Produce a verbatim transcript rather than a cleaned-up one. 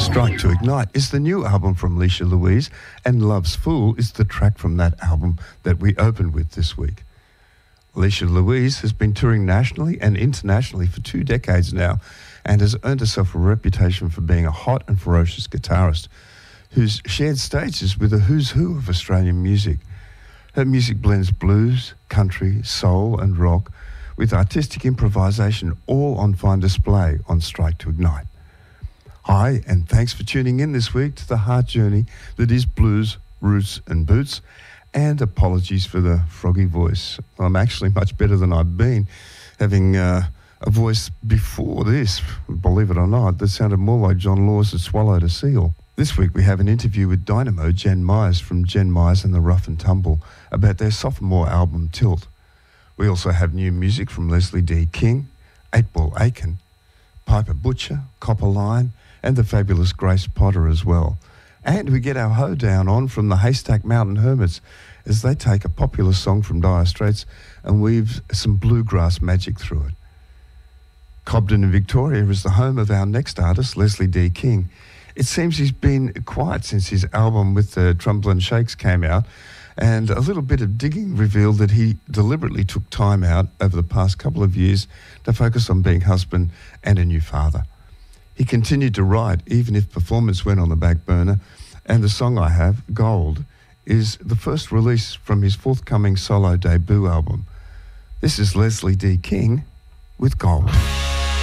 Strike to Ignite is the new album from Alicia Louise, and Love's Fool is the track from that album that we opened with this week. Alicia Louise has been touring nationally and internationally for two decades now and has earned herself a reputation for being a hot and ferocious guitarist who's shared stages with a who's who of Australian music. Her music blends blues, country, soul and rock with artistic improvisation, all on fine display on Strike to Ignite. Hi, and thanks for tuning in this week to the heart journey that is blues, roots and boots, and apologies for the froggy voice. I'm actually much better than I've been, having uh, a voice before this, believe it or not, that sounded more like John Laws had swallowed a seal. This week we have an interview with Dynamo Jen Myers from Jen Myers and the Rough and Tumble about their sophomore album Tilt. We also have new music from Leslie D. King, Eight Ball Aiken, Piper Butcher, Copper Line, and the fabulous Grace Potter as well. And we get our hoedown on from the Haystack Mountain Hermits as they take a popular song from Dire Straits and weave some bluegrass magic through it. Cobden in Victoria is the home of our next artist, Leslie D. King. It seems he's been quiet since his album with the Drumblin' Shakes came out, and a little bit of digging revealed that he deliberately took time out over the past couple of years to focus on being husband and a new father. He continued to write even if performance went on the back burner, and the song I have, Gold, is the first release from his forthcoming solo debut album. This is Leslie D. King with Gold.